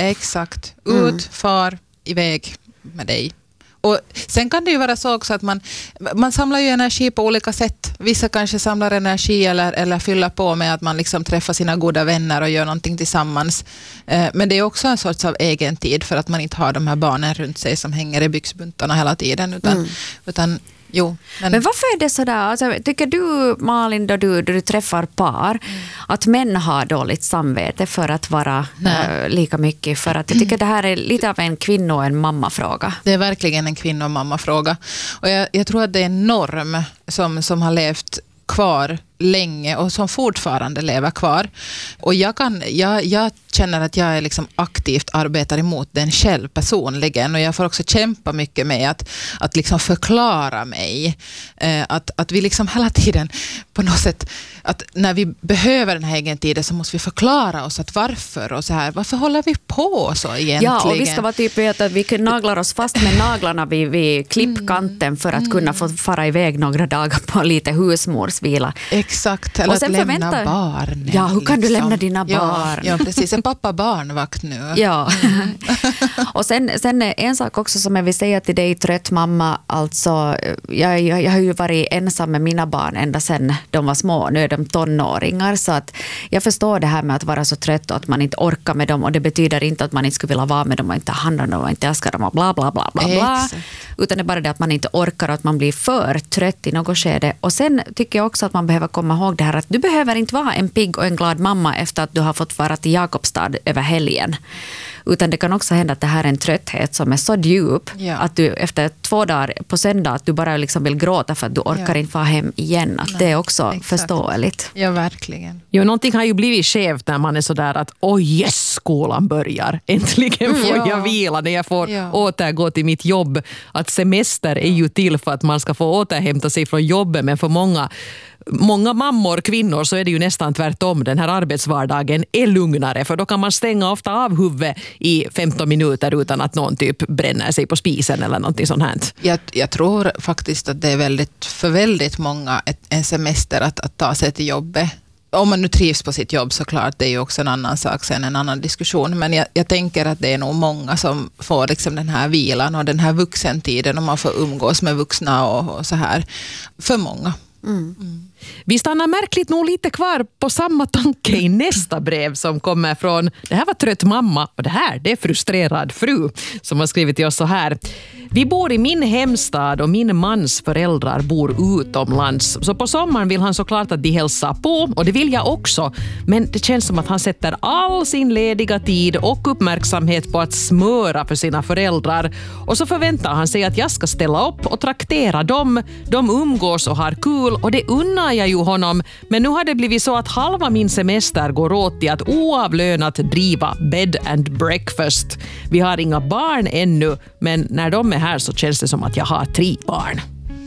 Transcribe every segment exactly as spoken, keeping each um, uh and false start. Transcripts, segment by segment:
Exakt. Ut, mm. far, iväg med dig. Och sen kan det ju vara så också att man, man samlar ju energi på olika sätt. Vissa kanske samlar energi eller, eller fyller på med att man liksom träffar sina goda vänner och gör någonting tillsammans. Eh, men det är också en sorts av egen tid för att man inte har de här barnen runt sig som hänger i byxbuntarna hela tiden. Utan, mm. utan jo. Men, men varför är det sådär? Alltså, tycker du, Malin, då du, då du träffar par, mm. att män har dåligt samvete för att vara äh, lika mycket? För att jag tycker det här är lite av en kvinno- och en mammafråga. Det är verkligen en kvinno- och mammafråga. Och jag, jag tror att det är en norm som, som har levt kvar länge och som fortfarande lever kvar. Och jag, kan, jag, jag känner att jag är liksom aktivt arbetar emot den själv personligen, och jag får också kämpa mycket med att, att liksom förklara mig. Eh, att, att vi liksom hela tiden på något sätt, att när vi behöver den här egen tiden så måste vi förklara oss att varför och så här, varför håller vi på så egentligen? Ja, och vi ska vara typ att vi naglar oss fast med naglarna vid, vid klippkanten för att mm. kunna få fara iväg några dagar på lite husmorsvila. Exakt, eller att lämna förväntar... barn. Ja, hur kan liksom. du lämna dina barn? Ja, ja precis. En pappa-barnvakt nu. Ja. Mm. Och sen, sen en sak också som jag vill säga till dig, trött mamma. Alltså, jag, jag, jag har ju varit ensam med mina barn ända sedan de var små. Nu är de tonåringar. Så att jag förstår det här med att vara så trött och att man inte orkar med dem. Och det betyder inte att man inte skulle vilja vara med dem och inte hand om dem och inte älska dem och bla bla bla bla bla. Utan det är bara det att man inte orkar och att man blir för trött i något skede. Och sen tycker jag också att man behöver komma ihåg det här att du behöver inte vara en pigg och en glad mamma efter att du har fått vara till Jakobstad över helgen. Utan det kan också hända att det här är en trötthet som är så djup ja. att du efter två dagar på söndag att du bara liksom vill gråta för att du orkar ja. inte vara hem igen. Att Nej, det är också exakt. förståeligt. Ja, verkligen. Jo, någonting har ju blivit skevt när man är sådär att oj, yes, skolan börjar. Äntligen får ja. jag vila när jag får ja. återgå till mitt jobb. Att semester är ju till för att man ska få återhämta sig från jobbet, men för många Många mammor, kvinnor, så är det ju nästan tvärtom. Den här arbetsvardagen är lugnare, för då kan man stänga ofta av huvudet i femton minuter utan att någon typ bränner sig på spisen eller någonting sånt här. Jag, jag tror faktiskt att det är väldigt, för väldigt många ett, en semester att, att ta sig till jobbet. Om man nu trivs på sitt jobb såklart, det är ju också en annan sak sen, en annan diskussion. Men jag, jag tänker att det är nog många som får liksom den här vilan och den här vuxentiden och man får umgås med vuxna och, och så här. För många. Mm. Mm. Vi stannar märkligt nog lite kvar på samma tanke i nästa brev som kommer från, det här var trött mamma och det här, det är frustrerad fru som har skrivit till oss så här. Vi bor i min hemstad och min mans föräldrar bor utomlands. Så på sommaren vill han såklart att de hälsar på, och det vill jag också. Men det känns som att han sätter all sin lediga tid och uppmärksamhet på att smöra för sina föräldrar. Och så förväntar han sig att jag ska ställa upp och traktera dem. De umgås och har kul och det unnar jag ju honom. Men nu har det blivit så att halva min semester går åt till att oavlönat driva bed and breakfast. Vi har inga barn ännu, men när de är här så känns det som att jag har tre barn.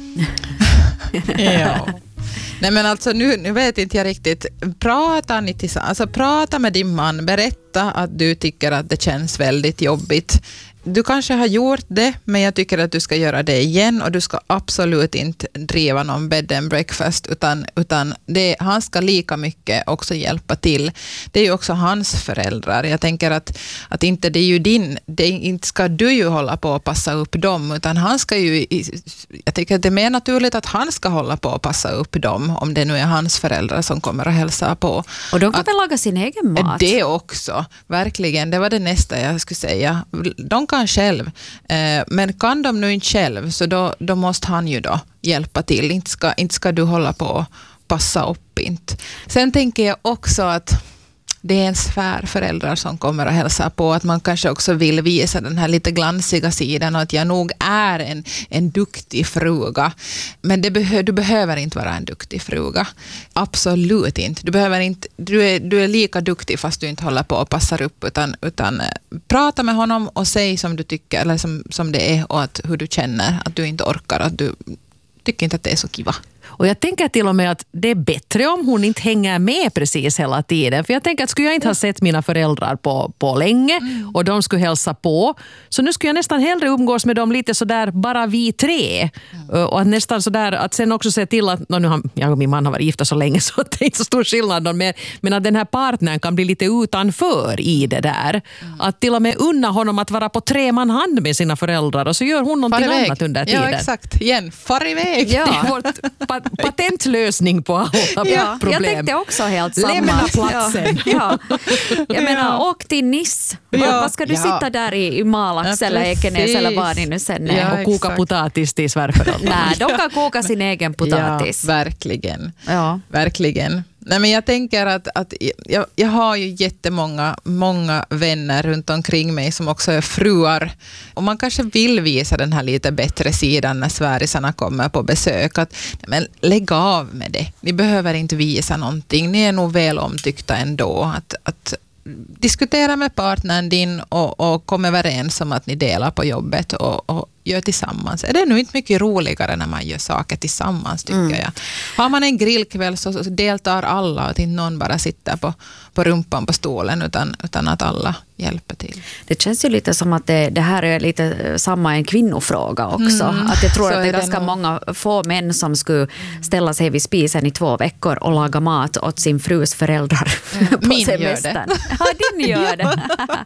Ja. Nej, men alltså nu, nu vet inte jag riktigt. Prata ni tillsammans, alltså prata med din man, berätta att du tycker att det känns väldigt jobbigt. Du kanske har gjort det, men jag tycker att du ska göra det igen, och du ska absolut inte driva någon bed and breakfast, utan, utan det, han ska lika mycket också hjälpa till. Det är ju också hans föräldrar. Jag tänker att, att inte det är ju din, det är, inte ska du ju hålla på och passa upp dem, utan han ska ju, jag tycker att det är mer naturligt att han ska hålla på och passa upp dem, om det nu är hans föräldrar som kommer att hälsa på. Och de kan att, väl laga sin egen mat? Det också, verkligen. Det var det nästa jag skulle säga. De kan själv. Eh, men kan de nu inte själv, så då, då måste han ju då hjälpa till. Inte ska, inte ska du hålla på och passa upp inte. Sen tänker jag också att det är en svärföräldrar som kommer att hälsa på, att man kanske också vill visa den här lite glansiga sidan och att jag nog är en, en duktig fruga. Men det behö, du behöver inte vara en duktig fruga. Absolut inte. Du, behöver inte du, är, du är lika duktig fast du inte håller på och passar upp, utan, utan prata med honom och säg som du tycker, eller som, som det är, och att, hur du känner, att du inte orkar, att du tycker inte att det är så kiva. Och jag tänker till och med att det är bättre om hon inte hänger med precis hela tiden. För jag tänker att skulle jag inte ha sett mina föräldrar på, på länge mm. och de skulle hälsa på. Så nu skulle jag nästan hellre umgås med dem lite sådär bara vi tre. Mm. Och att nästan sådär att sen också se till att, nu har, jag och min man har varit gifta så länge så det är inte så stor skillnad. Men, men att den här partnern kan bli lite utanför i det där. Mm. Att till och med unna honom att vara på tre man hand med sina föräldrar och så gör hon någonting annat under tiden. Ja, exakt. Igen, far iväg. Ja. Det är vårt pa- patentlösning på alla ja, problem. Jag tänkte också helt samma. Lämna platsen. Ja, ja. Jag menar, åk till Nice. Ja. Vad ska du ja. sitta där i, i Malax ja, eller Ekenäs eller vad ni nu sen är? Ja, och koka exakt. potatis till svärföräldrarna. Nej, de kan koka sin egen potatis. Ja, verkligen. Ja. Verkligen. Nej, men jag tänker att, att jag, jag har ju jättemånga många vänner runt omkring mig som också är fruar. Och man kanske vill visa den här lite bättre sidan när svärisarna kommer på besök. Att, men lägg av med det. Ni behöver inte visa någonting. Ni är nog väl omtyckta ändå. Att, att diskutera med partnern din och, och kom överens om att ni delar på jobbet och, och gör tillsammans. Är det nu inte mycket roligare när man gör saker tillsammans, tycker mm. jag. Har man en grillkväll så deltar alla och att inte någon bara sitter på, på rumpan på stolen utan, utan att alla hjälper till. Det känns ju lite som att det, det här är lite samma en kvinnofråga också. Mm. Att jag tror så att det är ganska nog många få män som skulle ställa sig vid spisen i två veckor och laga mat åt sin frus föräldrar mm. på Min semestern. Gör det. Ja, din gör det.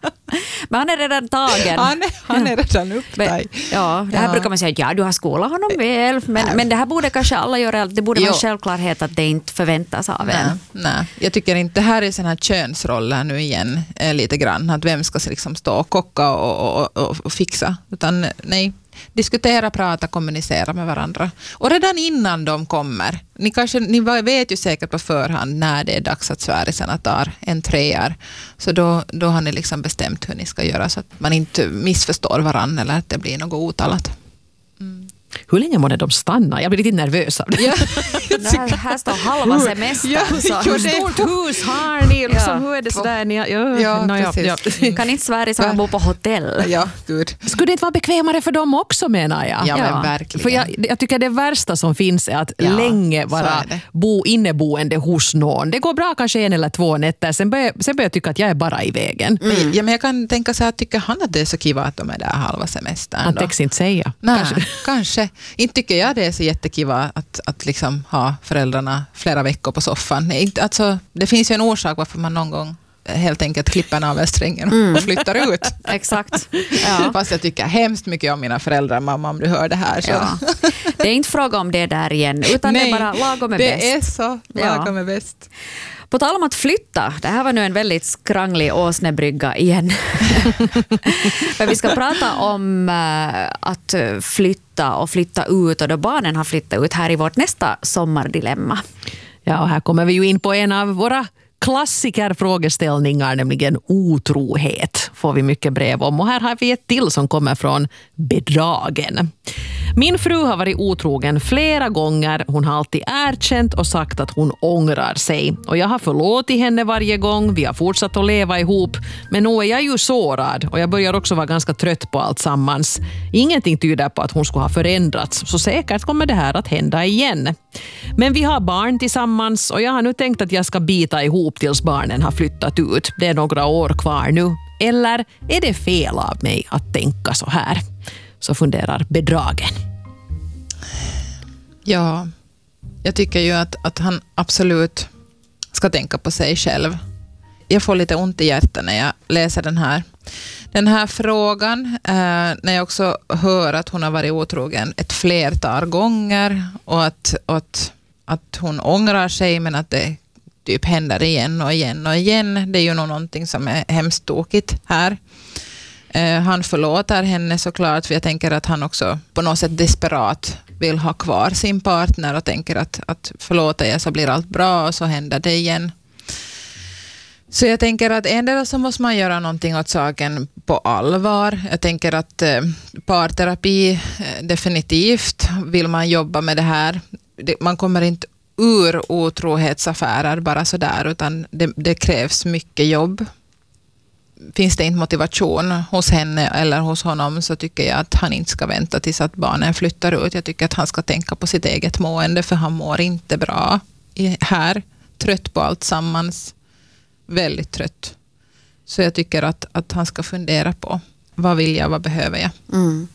Men han är redan tagen. Han är, han är redan upptagen. Ja, det här ja. brukar man säga att ja, du har skolat honom väl. Men, men det här borde kanske alla göra. Det borde vara en självklarhet att det inte förväntas av nej, en. Nej, jag tycker inte det här är sån här könsroller nu igen eh, lite grann. Att vem ska liksom stå och kocka och, och, och, och fixa. Utan nej, diskutera, prata, kommunicera med varandra. Och redan innan de kommer. Ni, kanske, ni vet ju säkert på förhand när det är dags att svärisarna tar en trear. Så då, då har ni liksom bestämt hur ni ska göra så att man inte missförstår varandra eller att det blir något otalat. Mm. Hur länge måste de stanna? Jag blir lite nervös av det. Ja. här, här står halva semestern. Ja, så. Hur stort hus har ni? Liksom, ja. Hur är det sådär? Ni, ja, ja, no, ja, ja. Kan inte Sverige bo på hotell? Ja, gud. Skulle det inte vara bekvämare för dem också, menar jag? Ja, men verkligen. För jag, jag tycker det värsta som finns är att ja, länge vara bo inneboende hos någon. Det går bra kanske en eller två nätter. Sen börjar, sen börjar jag tycka att jag är bara i vägen. Mm. Ja, men jag kan tänka så här, tycker han att det är så kiva att de är där halva semestern? Han täcks inte säga. Nej, kanske. kanske. Inte tycker jag det är så jättekiva att, att liksom ha föräldrarna flera veckor på soffan. Alltså, det finns ju en orsak varför man någon gång helt enkelt klipper navelsträngen mm. och flyttar ut. Exakt. Ja. Fast jag tycker hemskt mycket om mina föräldrar, mamma, om du hör det här. Så. Ja. Det är inte fråga om det där igen, utan Nej, det är bara lagom är det bäst. Det är så, lagom ja. är bäst. På tal om att flytta, det här var nu en väldigt skranglig åsnebrygga igen. Men vi ska prata om uh, att flytta och flytta ut och då barnen har flyttat ut här i vårt nästa sommardilemma. Ja, och här kommer vi ju in på en av våra klassikerfrågeställningar, nämligen otrohet, får vi mycket brev om. Och här har vi ett till som kommer från bedragen. Min fru har varit otrogen flera gånger. Hon har alltid erkänt och sagt att hon ångrar sig. Och jag har förlåtit henne varje gång. Vi har fortsatt att leva ihop. Men nu är jag ju sårad och jag börjar också vara ganska trött på allt sammans. Ingenting tyder på att hon skulle ha förändrats. Så säkert kommer det här att hända igen. Men vi har barn tillsammans och jag har nu tänkt att jag ska bita ihop tills barnen har flyttat ut. Det är några år kvar nu. Eller är det fel av mig att tänka så här? Så funderar bedragen. Ja, jag tycker ju att, att han absolut ska tänka på sig själv. Jag får lite ont i hjärtat när jag läser den här, den här frågan. Eh, när jag också hör att hon har varit otrogen ett flertal gånger. Och att, och att, att hon ångrar sig men att det typ händer igen och igen och igen. Det är ju nog någonting som är hemskt tokigt här. Eh, han förlåter henne såklart, för jag tänker att han också på något sätt desperat vill ha kvar sin partner och tänker att, att förlåter jag så blir allt bra och så händer det igen. Så jag tänker att ändå så måste man göra någonting åt saken på allvar. Jag tänker att eh, parterapi eh, definitivt vill man jobba med det här. Det, man kommer inte ur otrohetsaffärer bara sådär, utan det, det krävs mycket jobb. finns det inte motivation hos henne eller hos honom, så tycker jag att han inte ska vänta tills att barnen flyttar ut. Jag tycker att han ska tänka på sitt eget mående, för han mår inte bra i, här. Trött på allt sammans. Väldigt trött. Så jag tycker att, att han ska fundera på vad vill jag, vad behöver jag. Mm.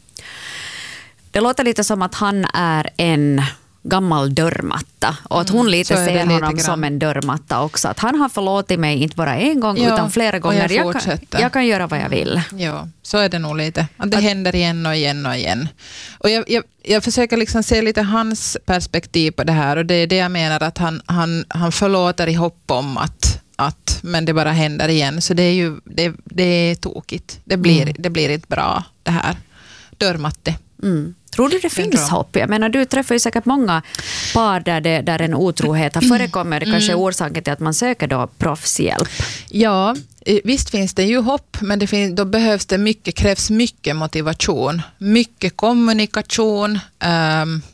Det låter lite som att han är en gammal dörrmatta och att hon lite mm, ser honom lite som en dörrmatta också. Att han har förlåtit mig inte bara en gång ja, utan flera gånger. Jag, jag, kan, jag kan göra vad jag vill. Ja, så är det nog lite. Att det att, händer igen och igen och igen. Och jag, jag, jag försöker liksom se lite hans perspektiv på det här, och det är det jag menar, att han, han, han förlåter i hopp om att, att men det bara händer igen. Så det är ju det, det är tokigt. Det blir, mm. det blir inte bra det här. Dörrmatte. Mm. Tror du det finns hopp? Jag menar, du träffar ju säkert många par där, det, där en otrohet har förekommit. Det kanske är orsaken till att man söker då proffshjälp. Ja, visst finns det ju hopp, men det finns, då behövs det mycket, krävs mycket motivation, mycket kommunikation. Um,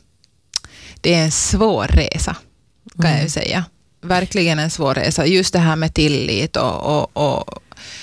det är en svår resa, kan mm. jag ju säga. Verkligen en svår resa. Just det här med tillit och, och, och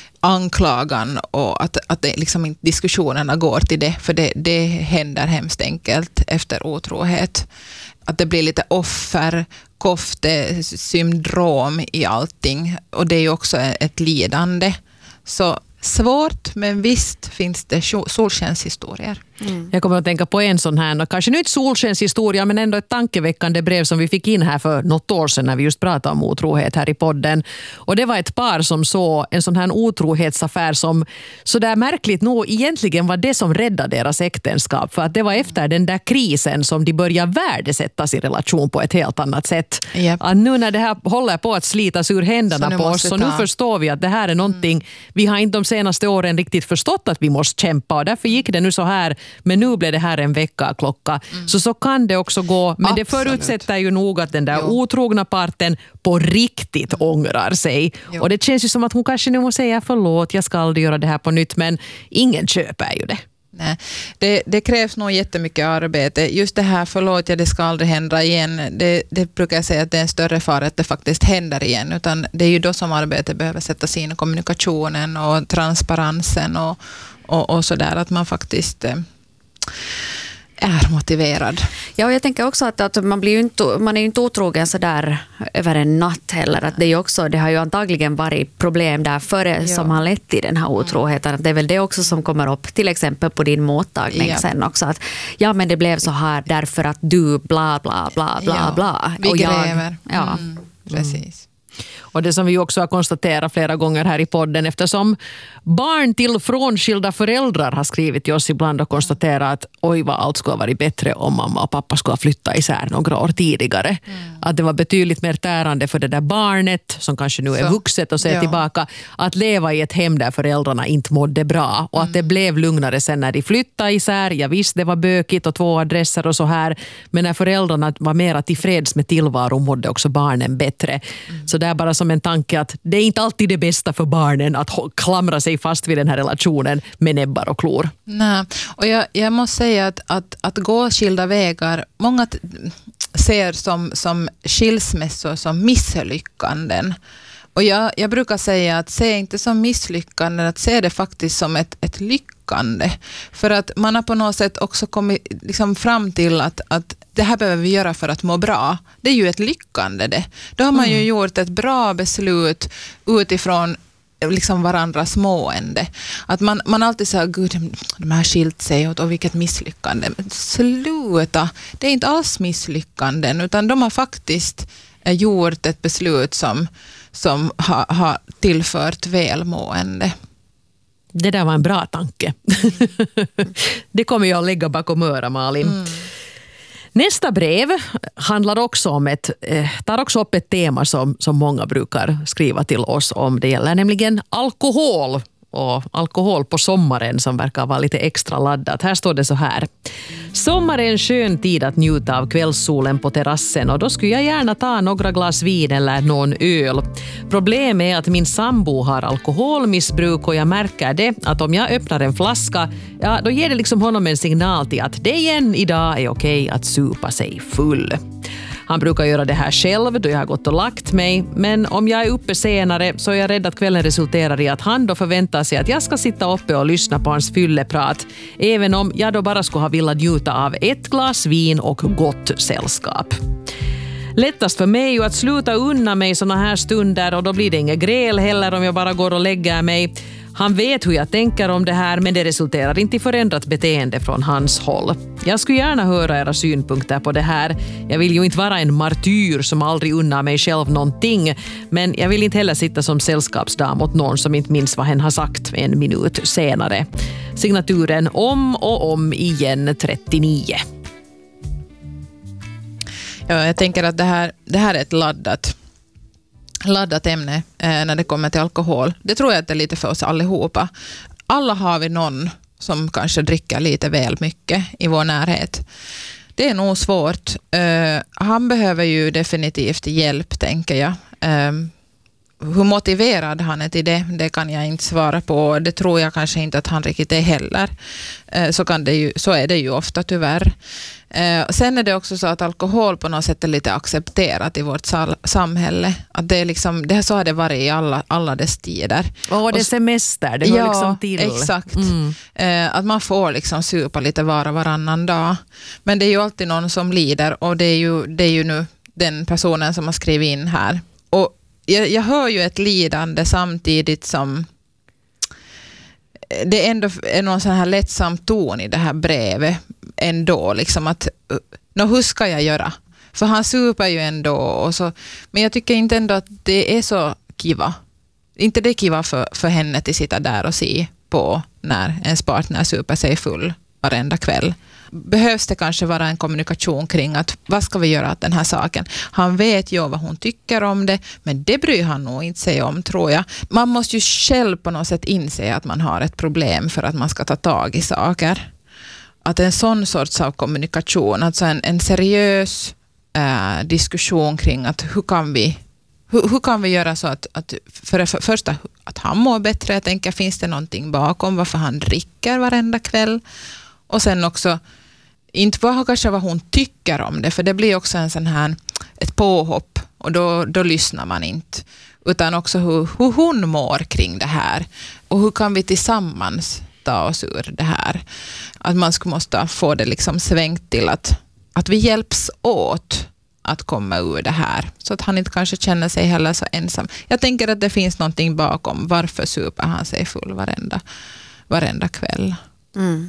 anklagan, och att, att det liksom inte diskussionerna går till det, för det, det händer hemskt enkelt efter otrohet. Att det blir lite offer, kofte, syndrom i allting, och det är ju också ett lidande. Så svårt, men visst finns det solskenshistorier. Mm. Jag kommer att tänka på en sån här, kanske nu inte solskenshistoria, men ändå ett tankeväckande brev som vi fick in här för något år sedan när vi just pratade om otrohet här i podden. Och det var ett par som såg en sån här otrohetsaffär som så där märkligt nog egentligen var det som räddade deras äktenskap. För att det var efter den där krisen som de började värdesätta sin relation på ett helt annat sätt. Yep. Att nu när det här håller på att slitas ur händerna på oss, så nu förstår vi att det här är någonting mm. vi har inte de senaste åren riktigt förstått att vi måste kämpa, och därför gick det nu så här. Men nu blev det här en veckaklocka. Mm. Så så kan det också gå. Men Absolut. Det förutsätter ju nog att den där jo. otrogna parten på riktigt ångrar sig. Jo. Och det känns ju som att hon kanske nu måste säga förlåt, jag ska aldrig göra det här på nytt. Men ingen köper ju det. Nej, det, det krävs nog jättemycket arbete. Just det här förlåt, ja, det ska aldrig hända igen. Det, det brukar jag säga att det är en större fara att det faktiskt händer igen. Utan det är ju då som arbetet behöver sättas in, kommunikationen och transparensen och, och, och sådär. Att man faktiskt är motiverad. Ja, och jag tänker också att, att man, blir ju inte, man är ju inte otrogen så där över en natt heller. Att det, är också, det har ju antagligen varit problem där före ja. som har lett till den här otroheten. Att det är väl det också som kommer upp, till exempel på din mottagning ja. sen också. Att, ja, men det blev så här därför att du bla bla bla bla ja. bla. Vi och gräver. Jag, ja. Mm, precis. Och det som vi också har konstaterat flera gånger här i podden, eftersom barn till frånskilda föräldrar har skrivit till oss ibland och konstaterat att oj vad allt skulle ha varit bättre om mamma och pappa skulle ha flyttat isär några år tidigare. Mm. Att det var betydligt mer tärande för det där barnet som kanske nu är Så. vuxet och ser ja. tillbaka, att leva i ett hem där föräldrarna inte mådde bra, och mm. att det blev lugnare sen när de flyttade isär. Ja visst, det var bökigt och två adresser och så här, men när föräldrarna var mer tillfreds med tillvaro mådde också barnen bättre. Mm. Så det är bara som en tanke att det är inte alltid det bästa för barnen att klamra sig fast vid den här relationen med näbbar och klor. Nej, och jag, jag måste säga att, att, att gå skilda vägar, många t- ser som, som skilsmässor som misslyckanden. Och jag, jag brukar säga att se inte som misslyckanden, att se det faktiskt som ett, ett lyckande. För att man har på något sätt också kommit liksom fram till att, att det här behöver vi göra för att må bra. Det är ju ett lyckande det. Då har man mm. ju gjort ett bra beslut utifrån liksom varandras mående. Att man, man alltid säger, gud, de har skilt sig och, och vilket misslyckande. Men sluta, det är inte alls misslyckanden, utan de har faktiskt gjort ett beslut som, som har, har tillfört välmående. Det där var en bra tanke. Det kommer jag att lägga bakom öra, Malin. Mm. Nästa brev handlar också om ett, eh, tar också upp ett tema som, som många brukar skriva till oss om. Det gäller nämligen alkohol. Och alkohol på sommaren som verkar vara lite extra laddat. Här står det så här. Sommar är en skön tid att njuta av kvällssolen på terrassen, och då skulle jag gärna ta några glas vin eller någon öl. Problemet är att min sambo har alkoholmissbruk, och jag märker det att om jag öppnar en flaska, ja, då ger det liksom honom en signal till att det igen idag är okej att supa sig full. Han brukar göra det här själv då jag har gått och lagt mig, men om jag är uppe senare så är jag rädd att kvällen resulterar i att han då förväntar sig att jag ska sitta uppe och lyssna på hans fylleprat, även om jag då bara skulle ha velat njuta av ett glas vin och gott sällskap. Lättast för mig är ju att sluta unna mig såna här stunder, och då blir det inga gräl heller om jag bara går och lägger mig. Han vet hur jag tänker om det här, men det resulterar inte i förändrat beteende från hans håll. Jag skulle gärna höra era synpunkter på det här. Jag vill ju inte vara en martyr som aldrig unnar mig själv någonting, men jag vill inte heller sitta som sällskapsdam åt någon som inte minns vad hen har sagt en minut senare. Signaturen om och om igen trettionio. Ja, jag tänker att det här, det här är ett laddat, laddat ämne eh, när det kommer till alkohol. Det tror jag att det är lite för oss allihopa. Alla har vi någon som kanske dricker lite väl mycket i vår närhet. Det är nog svårt. Eh, han behöver ju definitivt hjälp, tänker jag. Eh, hur motiverad han är till det, det kan jag inte svara på. Det tror jag kanske inte att han riktigt är heller. Eh, så, kan det ju, så är det ju ofta tyvärr. Eh, sen är det också så att alkohol på något sätt är lite accepterat i vårt sal- samhälle. Att det är liksom, det, så har det varit i alla, alla dess tider. Och det är semester, det hör ja, liksom till. Exakt. Mm. Eh, att man får liksom supa lite var och varannan dag. Men det är ju alltid någon som lider, och det är ju, det är ju nu den personen som har skrivit in här. Och jag, jag hör ju ett lidande samtidigt som det ändå är någon sån här lättsam ton i det här brevet ändå, liksom att nå, hur ska jag göra? För han super ju ändå, och så, men jag tycker inte ändå att det är så kiva. Inte det kiva för, för henne att sitta där och se på när ens partner super sig full varenda kväll. Behövs det kanske vara en kommunikation kring att vad ska vi göra åt den här saken? Han vet ju vad hon tycker om det, men det bryr han nog inte sig om, tror jag. Man måste ju själv på något sätt inse att man har ett problem för att man ska ta tag i saker. Att en sån sorts av kommunikation, alltså en, en seriös äh, diskussion kring att hur kan vi hur, hur kan vi göra så att, att för det första att han mår bättre, jag tänker, finns det någonting bakom varför han dricker varenda kväll? Och sen också, inte bara kanske vad hon tycker om det, för det blir också en sån här, ett påhopp, och då, då lyssnar man inte. Utan också hur, hur hon mår kring det här. Och hur kan vi tillsammans ta oss ur det här? Att man skulle måste få det liksom svängt till att, att vi hjälps åt att komma ur det här. Så att han inte kanske känner sig heller så ensam. Jag tänker att det finns någonting bakom. Varför super han sig full varenda, varenda kväll? Mm.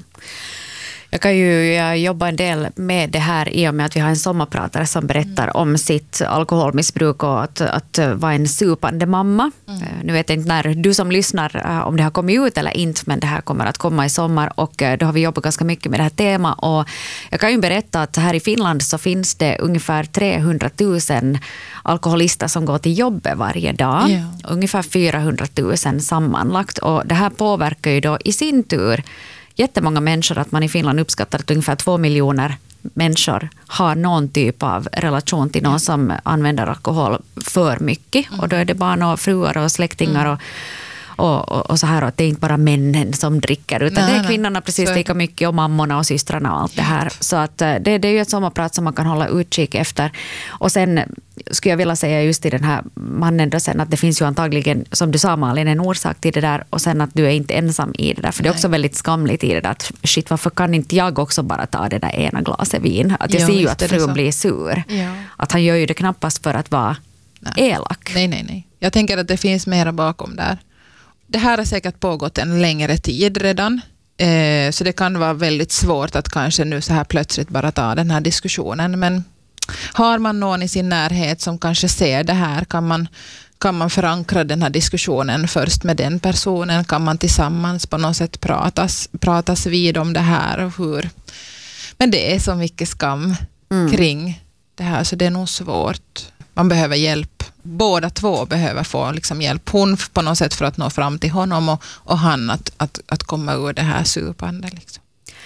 Jag kan ju jag jobba en del med det här i och med att vi har en sommarpratare som berättar mm. om sitt alkoholmissbruk och att, att vara en supande mamma. Mm. Nu vet jag inte när du som lyssnar om det har kommit ut eller inte, men det här kommer att komma i sommar, och då har vi jobbat ganska mycket med det här temat. Och jag kan ju berätta att här i Finland så finns det ungefär trehundratusen alkoholister som går till jobbet varje dag. Yeah. Ungefär fyrahundratusen sammanlagt, och det här påverkar ju då i sin tur jättemånga människor. Att man i Finland uppskattar att ungefär två miljoner människor har någon typ av relation till någon som använder alkohol för mycket. Mm. Och då är det barn och fruar och släktingar mm. och, och, och, och så här. Och det är inte bara männen som dricker, utan nej, det är kvinnorna precis lika mycket, och mammorna och systrarna och allt det här. Så att det, det är ju ett sommarprat som man kan hålla utkik efter. Och sen skulle jag vilja säga just till den här mannen då sen att det finns ju antagligen, som du sa Malin, en orsak till det där, och sen att du är inte ensam i det där. För nej. Det är också väldigt skamligt i det där att shit, varför kan inte jag också bara ta det där ena glaset vin? Att jag jo, ser ju att frun blir sur. Ja. Att han gör ju det knappast för att vara nej. elak. Nej, nej, nej. Jag tänker att det finns mera bakom där. Det här har säkert pågått en längre tid redan. Eh, så det kan vara väldigt svårt att kanske nu så här plötsligt bara ta den här diskussionen. Men har man någon i sin närhet som kanske ser det här, kan man, kan man förankra den här diskussionen först med den personen? Kan man tillsammans på något sätt pratas, pratas vid om det här? Och hur? Men det är så mycket skam mm. kring det här, så det är nog svårt. Man behöver hjälp. Båda två behöver få liksom hjälp. Hon på något sätt för att nå fram till honom, och, och han att, att, att komma ur det här supande. Liksom.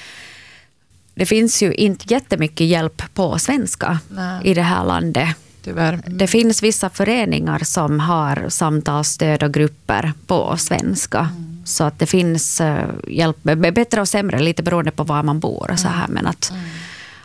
Det finns ju inte jättemycket hjälp på svenska Nej. i det här landet. Tyvärr. Mm. Det finns vissa föreningar som har samtalsstöd och grupper på svenska. Mm. Så att det finns hjälp, bättre och sämre, lite beroende på var man bor och så här. Men att, mm.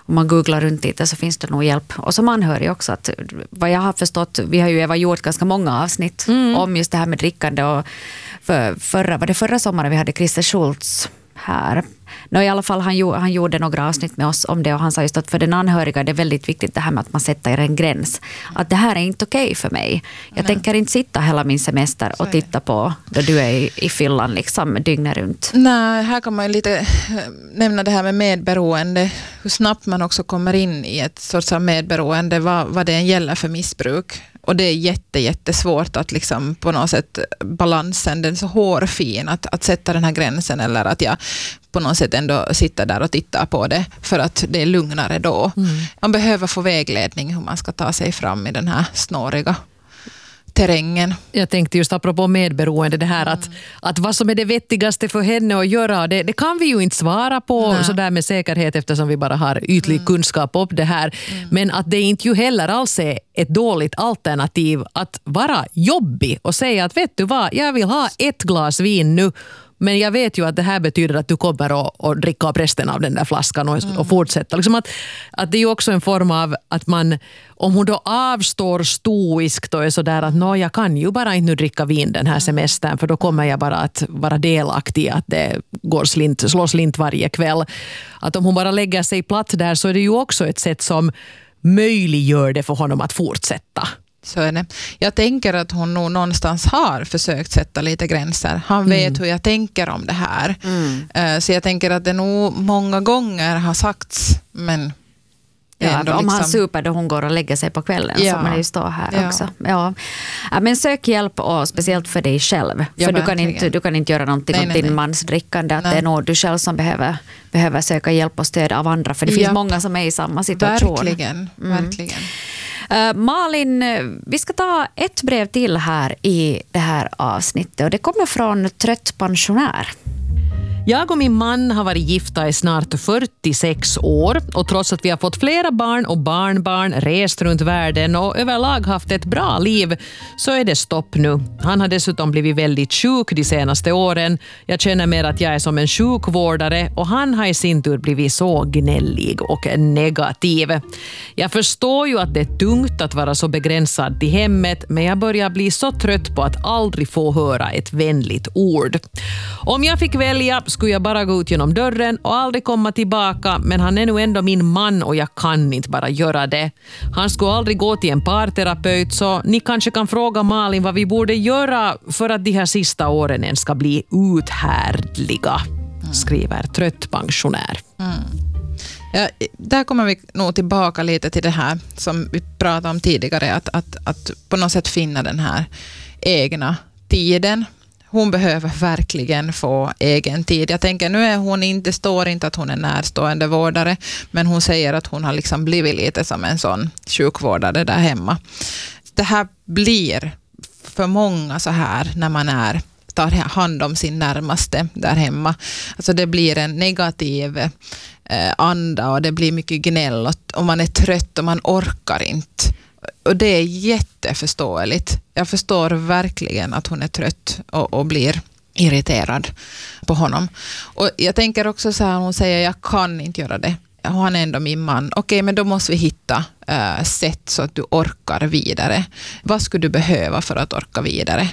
om man googlar runt lite så finns det nog hjälp. Och som anhörig också, att vad jag har förstått, vi har ju Eva gjort ganska många avsnitt mm. om just det här med drickande. Och för, förra, var det förra sommaren vi hade Christer Schultz här. No, i alla fall han, han gjorde några avsnitt med oss om det och han sa just att för den anhöriga det är väldigt viktigt det här med att man sätter en gräns. Att det här är inte okej för mig. Jag Nej. tänker inte sitta hela min semester och titta på då du är i, i fyllan liksom dygnet runt. Nej, här kan man ju lite nämna det här med medberoende. Hur snabbt man också kommer in i ett sorts av medberoende, vad, vad det än gäller för missbruk. Och det är jätte, jättesvårt att liksom på något sätt balansen, den är så hårfin att, att sätta den här gränsen eller att jag på något sätt ändå sitter där och tittar på det för att det är lugnare då. Mm. Man behöver få vägledning hur man ska ta sig fram i den här snåriga terrängen. Jag tänkte just apropå medberoende det här mm. att, att vad som är det vettigaste för henne att göra, det, det kan vi ju inte svara på så där med säkerhet eftersom vi bara har ytlig mm. kunskap om det här. Mm. Men att det inte ju heller alls är ett dåligt alternativ att vara jobbig och säga att vet du vad, jag vill ha ett glas vin nu. Men jag vet ju att det här betyder att du kommer att, att dricka upp resten av den där flaskan och, mm. och fortsätta. Liksom att, att det är ju också en form av att man, om hon då avstår stoiskt och är sådär att nå, jag kan ju bara inte nu dricka vin den här semestern för då kommer jag bara att vara delaktig att det går slint, slår slint varje kväll. Att om hon bara lägger sig platt där så är det ju också ett sätt som möjliggör det för honom att fortsätta. Så är det. Jag tänker att hon nog någonstans har försökt sätta lite gränser. Han mm. vet hur jag tänker om det här. Mm. Så jag tänker att det nog många gånger har sagts, men ja, om liksom han super då hon går och lägger sig på kvällen ja. så man ju står här ja. också. Ja. Ja, men sök hjälp och speciellt för dig själv. Ja, för du kan, inte, du kan inte göra någonting nej, åt nej, din nej. mans drickande. Att det är nog du själv som behöver, behöver söka hjälp och stöd av andra. För det ja. finns många som är i samma situation. Verkligen, mm. verkligen. Uh, Malin, vi ska ta ett brev till här i det här avsnittet och det kommer från Trött pensionär. Jag och min man har varit gifta i snart fyrtiosex år och trots att vi har fått flera barn och barnbarn, rest runt världen och överlag haft ett bra liv så är det stopp nu. Han har dessutom blivit väldigt sjuk de senaste åren. Jag känner mer att jag är som en sjukvårdare och han har i sin tur blivit så gnällig och negativ. Jag förstår ju att det är tungt att vara så begränsad till hemmet men jag börjar bli så trött på att aldrig få höra ett vänligt ord. Om jag fick välja skulle jag bara gå ut genom dörren och aldrig komma tillbaka men han är nu ändå min man och jag kan inte bara göra det. Han skulle aldrig gå till en parterapeut så ni kanske kan fråga Malin vad vi borde göra för att de här sista åren än ska bli uthärdliga, mm. skriver Trött pensionär. Mm. Ja, där kommer vi nog tillbaka lite till det här som vi pratade om tidigare att, att, att på något sätt finna den här egna tiden. Hon behöver verkligen få egen tid. Jag tänker nu är hon inte, står inte att hon är närstående vårdare, men hon säger att hon har liksom blivit lite som en sån sjukvårdare där hemma. Det här blir för många så här när man är tar hand om sin närmaste där hemma. Alltså det blir en negativ eh, anda och det blir mycket gnäll och, och man är trött och man orkar inte. Och det är jätteförståeligt. Jag förstår verkligen att hon är trött och, och blir irriterad på honom. Och jag tänker också så här, hon säger jag kan inte göra det. Han är ändå min man. Okej, men då måste vi hitta äh, sätt så att du orkar vidare. Vad skulle du behöva för att orka vidare?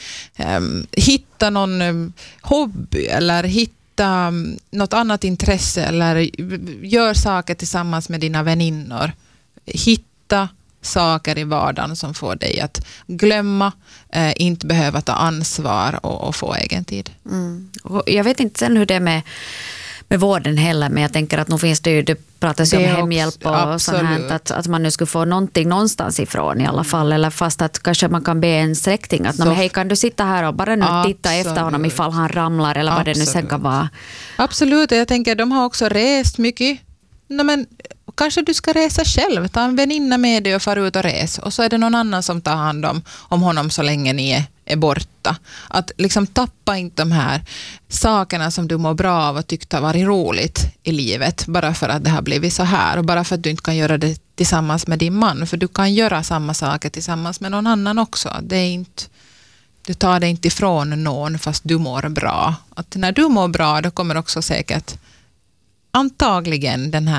Um, hitta någon um, hobby eller hitta um, något annat intresse eller gör saker tillsammans med dina väninnor. Hitta saker i vardagen som får dig att glömma, eh, inte behöva ta ansvar och, och få egen tid. Mm. Och jag vet inte sen hur det är med, med vården heller, men jag tänker att nu finns det ju, det pratas ju om hemhjälp och sånt här, att, att man nu skulle få någonting någonstans ifrån i alla fall, eller fast att kanske man kan be en släkting att men hej, kan du sitta här och bara nu absolut. titta efter honom ifall han ramlar eller vad absolut. det nu sen kan vara. Absolut, jag tänker de har också rest mycket. No, men kanske du ska resa själv, ta en väninna med dig och fara ut och resa och så är det någon annan som tar hand om, om honom så länge ni är, är borta. Att liksom tappa inte de här sakerna som du mår bra av och tyckte har varit roligt i livet bara för att det har blivit så här och bara för att du inte kan göra det tillsammans med din man, för du kan göra samma saker tillsammans med någon annan också. Det är inte, du tar det inte ifrån någon fast du mår bra. Att när du mår bra då kommer också säkert antagligen den här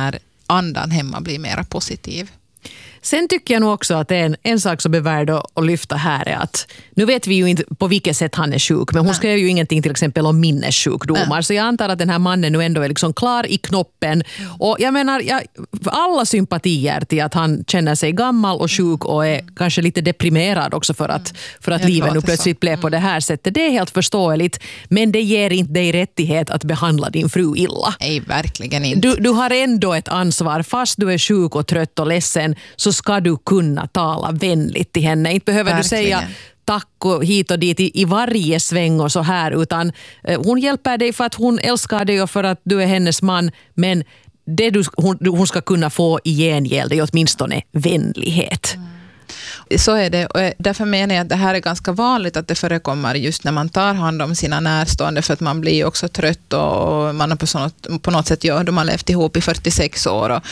andan hemma blir mer positiv. Sen tycker jag nog också att en, en sak som är värd att, att lyfta här är att nu vet vi ju inte på vilket sätt han är sjuk, men hon Nej. skrev ju ingenting till exempel om minnessjukdomar. Nej. Så jag antar att den här mannen nu ändå är liksom klar i knoppen. Och jag menar, jag, alla sympatier till att han känner sig gammal och sjuk och är kanske lite deprimerad också för att, för att livet nu plötsligt blev på det här sättet. Det är helt förståeligt, men det ger inte dig rättighet att behandla din fru illa. Nej, verkligen inte. Du, du har ändå ett ansvar, fast du är sjuk och trött och ledsen, så ska du kunna tala vänligt till henne. Inte behöver Verkligen. du säga tack och hit och dit i, i varje sväng och så här, utan eh, hon hjälper dig för att hon älskar dig och för att du är hennes man, men det du, hon, hon ska kunna få i gengäld är åtminstone vänlighet. Mm. Så är det, och därför menar jag att det här är ganska vanligt att det förekommer just när man tar hand om sina närstående, för att man blir också trött och man har på, sånt, på något sätt gör, de har levt ihop i fyrtiosex år och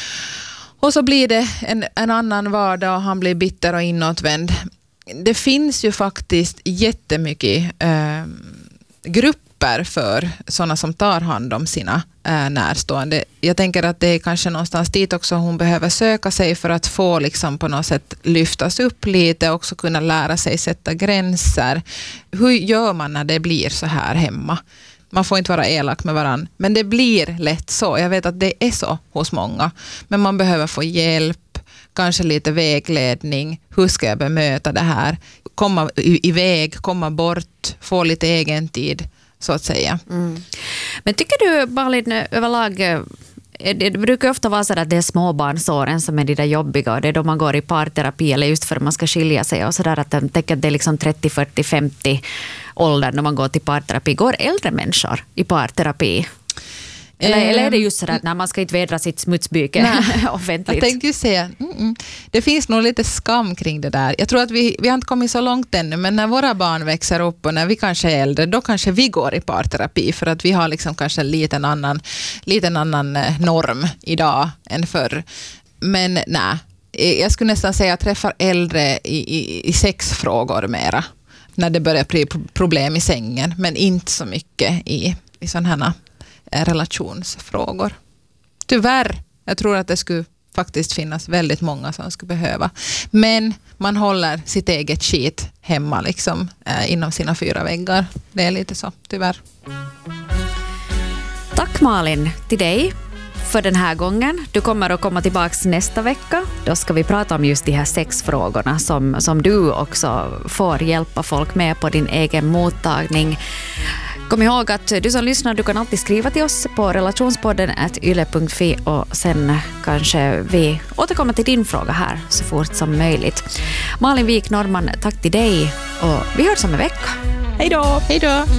Och så blir det en, en annan vardag och han blir bitter och inåtvänd. Det finns ju faktiskt jättemycket eh, grupper för sådana som tar hand om sina eh, närstående. Jag tänker att det är kanske någonstans dit också hon behöver söka sig för att få liksom på något sätt lyftas upp lite och också kunna lära sig sätta gränser. Hur gör man när det blir så här hemma? Man får inte vara elak med varann. Men det blir lätt så. Jag vet att det är så hos många. Men man behöver få hjälp. Kanske lite vägledning. Hur ska jag bemöta det här? Komma iväg, komma bort. Få lite egen tid, så att säga. Mm. Men tycker du, Malin, överlag... Det brukar ofta vara så att det är småbarnsåren som är de där jobbiga, och det är då man går i parterapi eller just för att man ska skilja sig och sådär, att jag tänker att det är liksom trettio, fyrtio, femtio åldern när man går till parterapi. Går äldre människor i parterapi? Eller, mm. eller är det just så att när man ska inte vädra sitt smutsbyke offentligt? Jag tänkte ju säga, mm, det finns nog lite skam kring det där. Jag tror att vi, vi har inte kommit så långt ännu, men när våra barn växer upp och när vi kanske är äldre, då kanske vi går i parterapi för att vi har liksom kanske en liten annan, liten annan norm idag än förr. Men nej, jag skulle nästan säga att jag träffar äldre i, i, i sexfrågor mera. När det börjar bli problem i sängen, men inte så mycket i, i sådana här relationsfrågor. Tyvärr, jag tror att det skulle faktiskt finnas väldigt många som skulle behöva. Men man håller sitt eget skit hemma liksom, eh, inom sina fyra väggar. Det är lite så, tyvärr. Tack Malin till dig för den här gången. Du kommer att komma tillbaka nästa vecka. Då ska vi prata om just de här sexfrågorna som, som du också får hjälpa folk med på din egen mottagning. Kom ihåg att du som lyssnar, du kan alltid skriva till oss på relationspodden at yle punkt fi och sen kanske vi återkommer till din fråga här så fort som möjligt. Malin Wik Norman, tack till dig och vi hörs om en vecka. Hej då! Hej då!